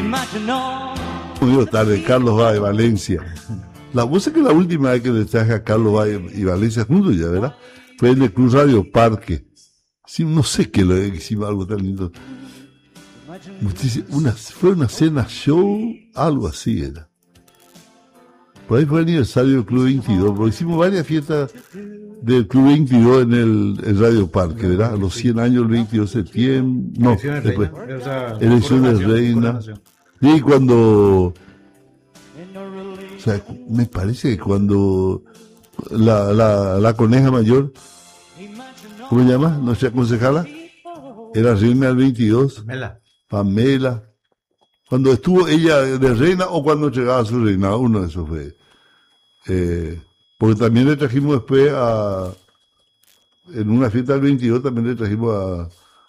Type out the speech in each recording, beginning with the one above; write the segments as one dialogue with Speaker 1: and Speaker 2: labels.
Speaker 1: Muy tarde, Carlos Báez, Valencia. La música que la última vez que le traje a Carlos Báez y Valencia juntos ya, ¿verdad? Fue en el Club Radio Parque. Sí, no sé qué lo hicimos, algo tan lindo. Fue una cena show, algo así era. Por ahí fue el aniversario del Club 22, porque hicimos varias fiestas del Club 22 en el Radio Parque, ¿verdad? Los 100 años, el 22 de septiembre, no, después, elecciones de reina. Y cuando, o sea, me parece que cuando la coneja mayor, ¿cómo se llama? Nuestra concejala, era reina del 22. Pamela. Cuando estuvo ella de reina o cuando llegaba a su reinado, uno de esos fue. Porque también le trajimos después en una fiesta del 22 también le trajimos a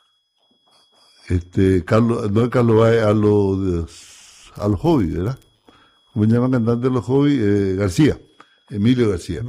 Speaker 1: Carlos Báez, a los Hobbies, ¿verdad? ¿Cómo se llama el cantante de los Hobbies? García, Emilio García.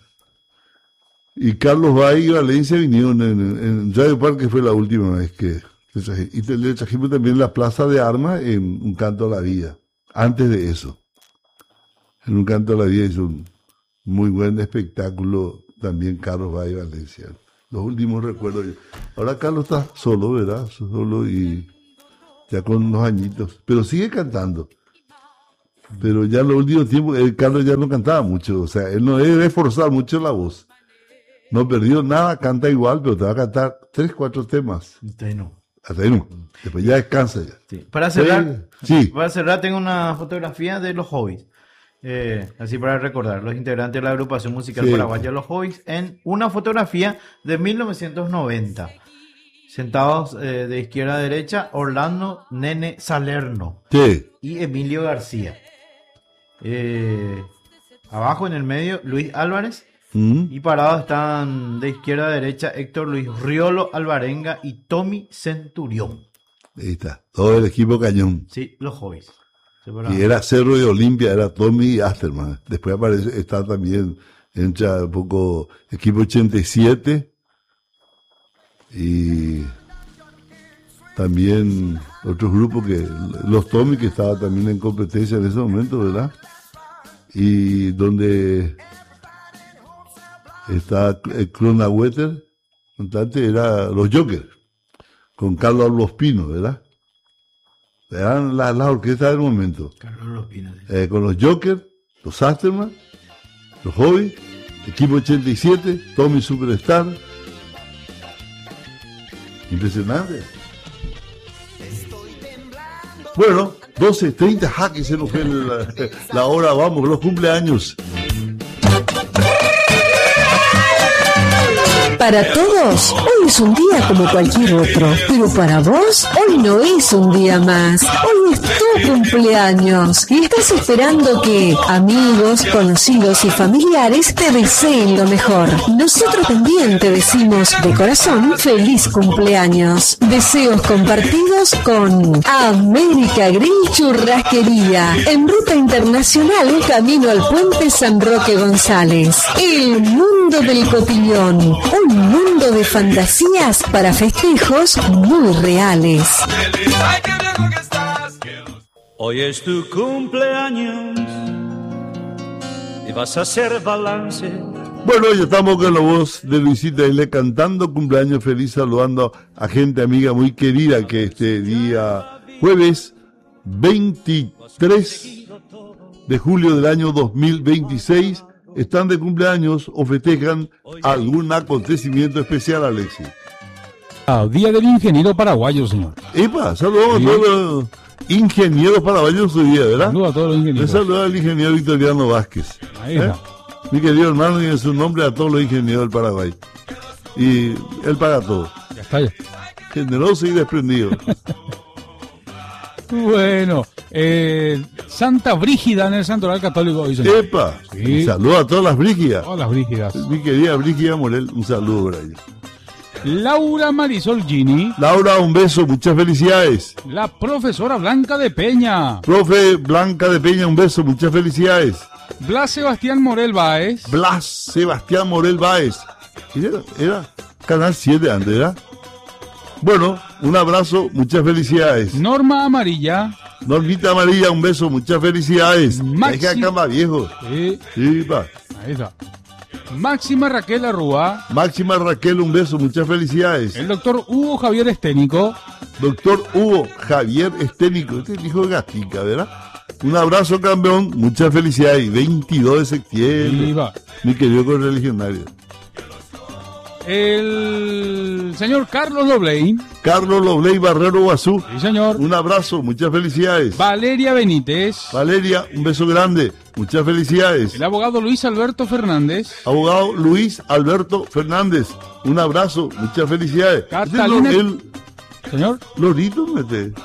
Speaker 1: Y Carlos Báez y Valencia vinieron en Radio Parque, fue la última vez que y le trajimos también la Plaza de Armas en Un Canto a la Vida. Antes de eso, en Un Canto a la Vida hizo un muy buen espectáculo también Carlos Báez Valencia. Los últimos recuerdos. Ahora Carlos está solo, ¿verdad? Solo y ya con unos añitos. Pero sigue cantando. Pero ya en los últimos tiempos, Carlos ya no cantaba mucho. O sea, él no debe esforzar mucho la voz. No perdió nada, canta igual, pero te va a cantar 3, 4 temas. Hasta ahí no. Después ya descansa ya.
Speaker 2: Sí. Para cerrar, tengo una fotografía de los Hobbies. Así para recordar, los integrantes de la agrupación musical paraguaya Los Hobbies, en una fotografía de 1990. Sentados de izquierda a derecha, Orlando Nene Salerno y Emilio García. Abajo en el medio, Luis Álvarez. Y parados están de izquierda a derecha Héctor Luis Riolo Alvarenga y Tommy Centurión.
Speaker 1: Ahí está, todo el equipo cañón.
Speaker 2: Sí, los Hobbies.
Speaker 1: Y era Cerro de Olimpia, era Tommy Asterman. Después está también, entra un poco equipo 87 y también otros grupos los Tommy, que estaba también en competencia en ese momento, ¿verdad? Y donde está el Cronawetter, cantante, era los Jokers, con Carlos Lospino, ¿verdad? Eran las orquestas del momento.
Speaker 2: Carlos Lospino.
Speaker 1: Con los Jokers, los Asterman, los Hobbies, equipo 87, Tommy Superstar. Impresionante. Bueno, 12:30, que se nos fue la hora, vamos, los cumpleaños.
Speaker 3: Para todos, hoy es un día como cualquier otro, pero para vos, hoy no es un día más. Hoy es tu cumpleaños y estás esperando que amigos, conocidos y familiares te deseen lo mejor. Nosotros también te decimos de corazón feliz cumpleaños. Deseos compartidos con América Grill Churrasquería, en ruta internacional, camino al puente San Roque González. El mundo del cotillón, un mundo de fantasías para festejos muy reales.
Speaker 4: Hoy es tu cumpleaños y vas a hacer balance.
Speaker 1: Bueno, ya estamos con la voz de Luisita Ailé cantando cumpleaños feliz, saludando a gente amiga muy querida que este día jueves 23 de julio del año 2026 están de cumpleaños o festejan algún acontecimiento especial, Alexis.
Speaker 5: Día del ingeniero paraguayo, señor.
Speaker 1: Epa, saludos a todos los ingenieros paraguayos en su día, ¿verdad?
Speaker 5: Saludos a todos los ingenieros.
Speaker 1: Saludos al ingeniero Victoriano Vázquez. Ahí está. Mi querido hermano, y en su nombre a todos los ingenieros del Paraguay. Y él paga todo.
Speaker 5: Ya está, ya.
Speaker 1: Generoso y desprendido.
Speaker 5: Bueno, Santa Brígida en el Santoral Católico hoy, señor.
Speaker 1: ¡Epa!
Speaker 5: Sí.
Speaker 1: Saludos a todas las Brígidas.
Speaker 5: Todas las Brígidas.
Speaker 1: Mi querida Brígida Morel, un saludo por ahí.
Speaker 5: Laura Marisol Gini.
Speaker 1: Laura, un beso, muchas felicidades.
Speaker 5: La profesora Blanca de Peña.
Speaker 1: Profe Blanca de Peña, un beso, muchas felicidades.
Speaker 5: Blas Sebastián Morel Báez.
Speaker 1: Blas Sebastián Morel Báez. Era Canal 7 antes, ¿verdad? Bueno, un abrazo, muchas felicidades.
Speaker 5: Norma Amarilla.
Speaker 1: Normita Amarilla, un beso, muchas felicidades. Es que acá va viejo. Sí, pa.
Speaker 5: Ahí está. Máxima Raquel Arrúa.
Speaker 1: Máxima Raquel, un beso, muchas felicidades.
Speaker 5: El doctor Hugo Javier Esténico.
Speaker 1: Doctor Hugo Javier Esténico, este es el hijo de Gatica, ¿verdad? Un abrazo, campeón, muchas felicidades. 22 de septiembre.
Speaker 5: Viva.
Speaker 1: Mi querido correligionario.
Speaker 5: El señor Carlos Lobley.
Speaker 1: Carlos Lobley Barrero Guazú.
Speaker 5: Sí, señor.
Speaker 1: Un abrazo, muchas felicidades.
Speaker 5: Valeria Benítez.
Speaker 1: Valeria, un beso grande, muchas felicidades.
Speaker 5: El abogado Luis Alberto Fernández.
Speaker 1: Abogado Luis Alberto Fernández, un abrazo, muchas felicidades.
Speaker 5: Catalina. Señor.
Speaker 1: Lorito, mete.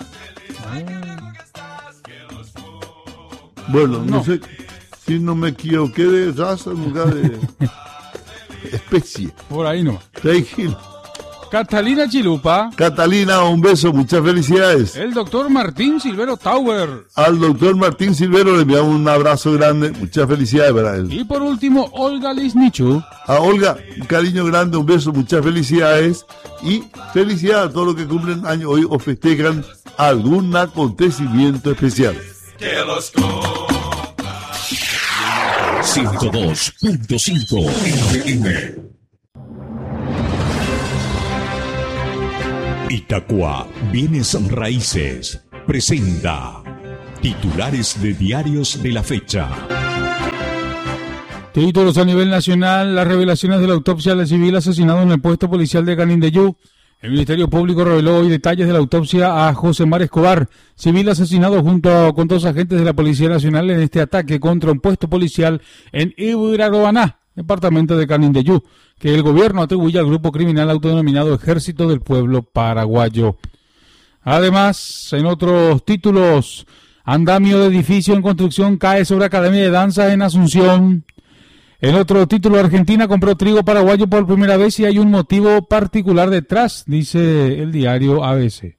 Speaker 1: Bueno, no sé si no me equivoqué de raza, nunca de especie.
Speaker 5: Por ahí no.
Speaker 1: Tranquilo.
Speaker 5: Catalina Chilupa.
Speaker 1: Catalina, un beso, muchas felicidades.
Speaker 5: El doctor Martín Silvero Tauber.
Speaker 1: Al doctor Martín Silvero le enviamos un abrazo grande, muchas felicidades para él.
Speaker 5: Y por último, Olga Lisnichu.
Speaker 1: A Olga, un cariño grande, un beso, muchas felicidades. Y felicidades a todos los que cumplen años hoy o festejan algún acontecimiento especial.
Speaker 6: 102.5 FM. Itacua Bienes Raíces presenta titulares de diarios de la fecha.
Speaker 5: Títulos a nivel nacional: las revelaciones de la autopsia del civil asesinado en el puesto policial de Canindeyú. El Ministerio Público reveló hoy detalles de la autopsia a José Mar Escobar, civil asesinado junto con 2 agentes de la Policía Nacional en este ataque contra un puesto policial en Ibirarobaná, departamento de Canindeyú, que el gobierno atribuye al grupo criminal autodenominado Ejército del Pueblo Paraguayo. Además, en otros títulos, andamio de edificio en construcción cae sobre Academia de Danza en Asunción. En otro título, Argentina compró trigo paraguayo por primera vez y hay un motivo particular detrás, dice el diario ABC.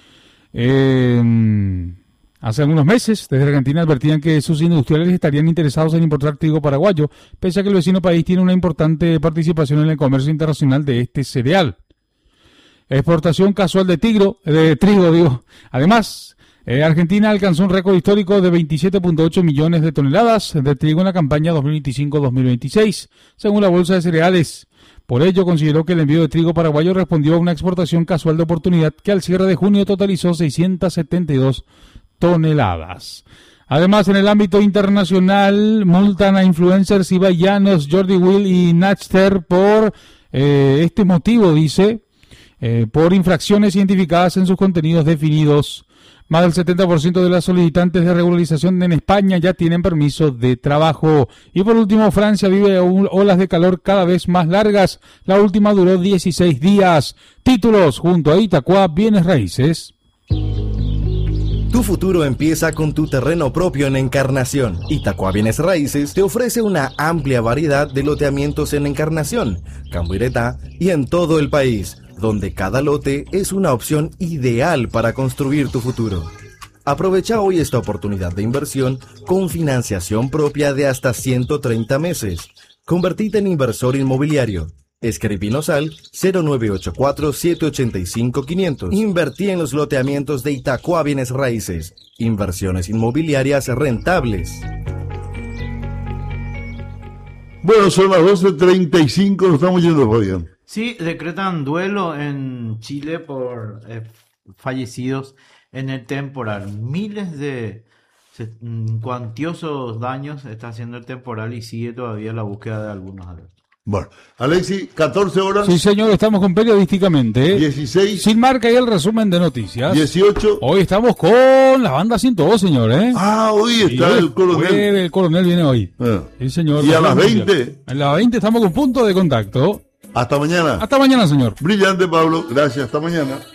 Speaker 5: Hace algunos meses, desde Argentina advertían que sus industriales estarían interesados en importar trigo paraguayo, pese a que el vecino país tiene una importante participación en el comercio internacional de este cereal. Exportación casual de trigo. Además, Argentina alcanzó un récord histórico de 27.8 millones de toneladas de trigo en la campaña 2025-2026, según la Bolsa de Cereales. Por ello, consideró que el envío de trigo paraguayo respondió a una exportación casual de oportunidad que al cierre de junio totalizó 672 toneladas. Además, en el ámbito internacional, multan a influencers ibaianos Jordi Will y Natcher por este motivo, dice, por infracciones identificadas en sus contenidos definidos. Más del 70% de las solicitantes de regularización en España ya tienen permiso de trabajo. Y por último, Francia vive olas de calor cada vez más largas. La última duró 16 días. Títulos junto a Itacua Bienes Raíces.
Speaker 7: Tu futuro empieza con tu terreno propio en Encarnación. Itacua Bienes Raíces te ofrece una amplia variedad de loteamientos en Encarnación, Cambuireta y en todo el país, donde cada lote es una opción ideal para construir tu futuro. Aprovecha hoy esta oportunidad de inversión con financiación propia de hasta 130 meses. Convertite en inversor inmobiliario. Escribinos al 0984-785-500. Invertí en los loteamientos de Itacua Bienes Raíces. Inversiones inmobiliarias rentables.
Speaker 1: Bueno, son las 12:35, nos estamos yendo, Fabián.
Speaker 2: Sí, decretan duelo en Chile por fallecidos en el temporal. Miles de cuantiosos daños está haciendo el temporal y sigue todavía la búsqueda de algunos alertas.
Speaker 1: Bueno, Alexi, 14 horas.
Speaker 5: Sí, señor, estamos con Periodísticamente.
Speaker 1: 16.
Speaker 5: Sin marca y el resumen de noticias.
Speaker 1: 18.
Speaker 5: Hoy estamos con la banda 102, señor, ¿eh?
Speaker 1: Ah, hoy está el coronel.
Speaker 5: El coronel viene hoy. Sí, señor.
Speaker 1: Y a las 20.
Speaker 5: A las 20 estamos con punto de contacto.
Speaker 1: Hasta mañana.
Speaker 5: Hasta mañana, señor.
Speaker 1: Brillante, Pablo. Gracias. Hasta mañana.